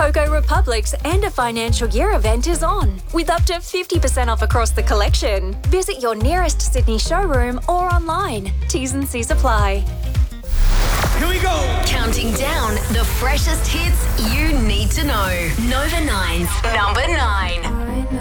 Coco Republic's End of Financial Year event is on, with up to 50% off across the collection. Visit your nearest Sydney showroom or online. T's and C's apply. Here we go! Counting down the freshest hits you need to know. Nova 9's number 9.